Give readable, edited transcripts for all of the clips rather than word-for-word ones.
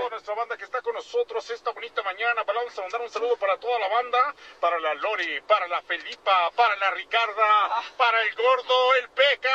toda nuestra banda que está con nosotros esta bonita mañana. Vamos a mandar un saludo para toda la banda, para la Lori, para la Felipa, para la Ricarda, para el Gordo, el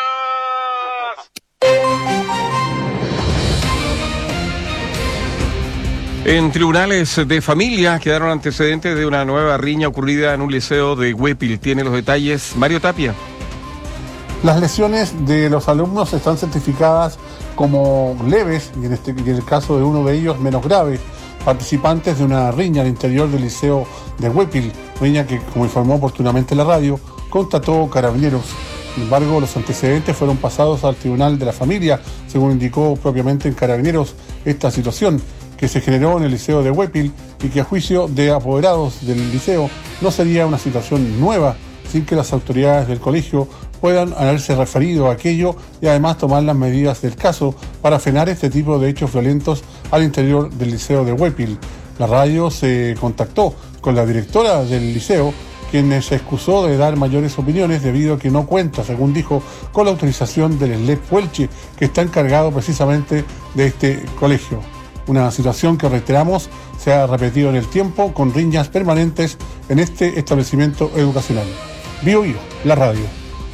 Pecas. En tribunales de familia quedaron antecedentes de una nueva riña ocurrida en un liceo de Huépil. Tiene los detalles Mario Tapia. Las lesiones de los alumnos están certificadas como leves y en el caso de uno de ellos menos grave, participantes de una riña al interior del liceo de Huépil, riña que, como informó oportunamente la radio, constató Carabineros. Sin embargo, los antecedentes fueron pasados al Tribunal de la Familia, según indicó propiamente en Carabineros esta situación que se generó en el liceo de Huépil y que a juicio de apoderados del liceo no sería una situación nueva, sin que las autoridades del colegio puedan haberse referido a aquello y además tomar las medidas del caso para frenar este tipo de hechos violentos al interior del liceo de Huépil. La radio se contactó con la directora del liceo, quien se excusó de dar mayores opiniones debido a que no cuenta, según dijo, con la autorización del SLEP Huelche, que está encargado precisamente de este colegio. Una situación que, reiteramos, se ha repetido en el tiempo con riñas permanentes en este establecimiento educacional. Bio Bio, la radio.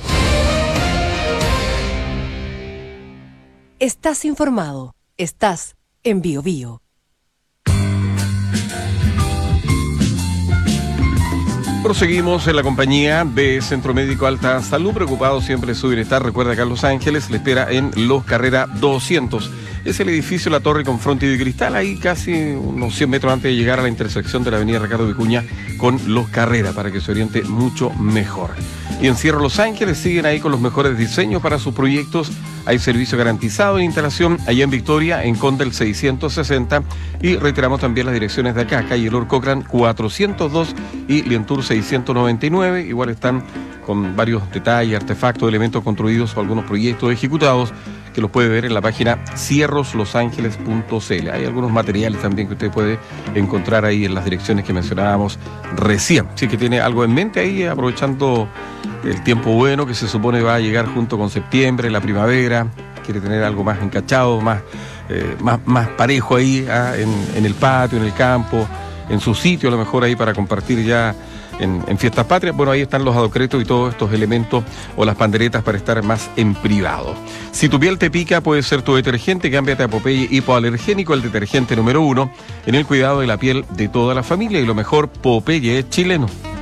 Estás informado. Estás en Bio Bio. Proseguimos en la compañía de Centro Médico Alta Salud, preocupado siempre de su bienestar. Recuerda que Los Ángeles le espera en Los Carrera 200. Es el edificio La Torre con frontis de cristal, ahí casi unos 100 metros antes de llegar a la intersección de la avenida Ricardo Vicuña con Los Carrera, para que se oriente mucho mejor. Y en Cierre Los Ángeles siguen ahí con los mejores diseños para sus proyectos. Hay servicio garantizado en instalación allá en Victoria, en Condel 660. Y reiteramos también las direcciones de acá, calle Lord Cochrane 402 y Lientour 699. Igual están con varios detalles, artefactos, elementos construidos o algunos proyectos ejecutados que los puede ver en la página cierroslosangeles.cl. Hay algunos materiales también que usted puede encontrar ahí en las direcciones que mencionábamos recién. Si que tiene algo en mente ahí, aprovechando el tiempo bueno que se supone va a llegar junto con septiembre, la primavera, quiere tener algo más encachado, más parejo ahí en el patio, en el campo, en su sitio a lo mejor ahí para compartir ya en Fiestas Patrias. Bueno, ahí están los adocretos y todos estos elementos o las panderetas para estar más en privado. Si tu piel te pica, puede ser tu detergente. Cámbiate a Popeye Hipoalergénico, el detergente número 1 en el cuidado de la piel de toda la familia. Y lo mejor, Popeye es chileno.